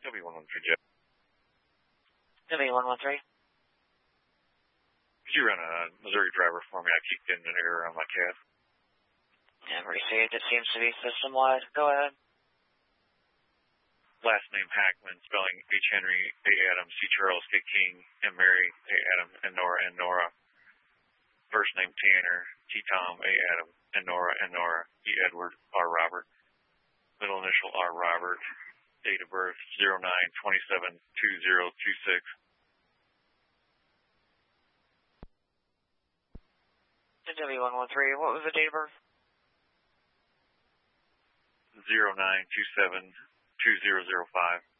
W113 Jet. W113. Could you run a Missouri driver for me? I keep getting an error on my CAD. And received. It seems to be system-wide. Go ahead. Last name Hackman, spelling H. Henry, A. Adam, C. Charles, K. King, M. Mary, A. Adam, N. Nora. First name Tanner, T. Tom, A. Adam, N. Nora, E. Edward, R. Robert. Middle initial R. Robert. Date of birth 09/27/2026. W113. What was the date of birth? 09/27/2005.